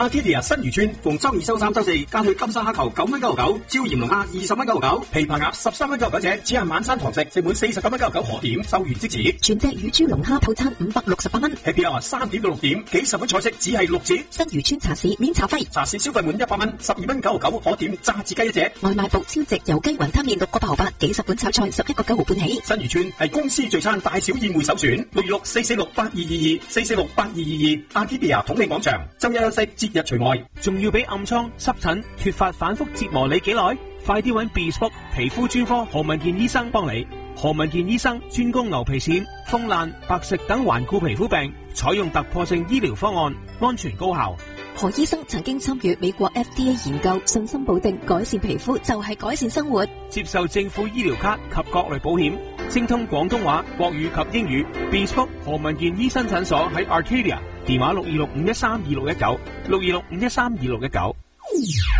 Arcadia 新漁村逢周二、周三、周四加去金沙蝦球9.99蚊，椒鹽龍蝦20.99蚊，琵琶鴨13.99蚊隻，只限晚餐堂食，食滿49.99蚊可點，收完即止。 全隻乳豬龍蝦套餐568蚊。 Happy Hour 3點到6點，幾十蚊菜式只係6折。 新漁村茶市免茶費， 茶市消費滿100蚊，12.99蚊可點炸子雞一隻。 外賣部超值油雞雲吞麵6個8毫8，幾十款炒菜11個9毫半起。 新漁村係公司聚餐大小宴會首選，6月6 4468222 4468222 Arcadia 統領廣場，周一休息，節日除外。 仲要俾暗瘡、濕疹、脫髮反覆折磨你幾耐？快啲揾 Bespoke 皮膚專科何文健醫生幫你。何文健醫生專攻牛皮癬、風爛、白瘜等頑固皮膚病，採用突破性醫療方案，安全高效。 何醫生曾經參與美國 FDA 研究，信心保證改善皮膚就係改善生活。 接受政府醫療卡及各類保險，精通廣東話、國語及英語。Bespoke 何文健醫生診所喺 Arcadia，電話626-513-2619 626-513-2619。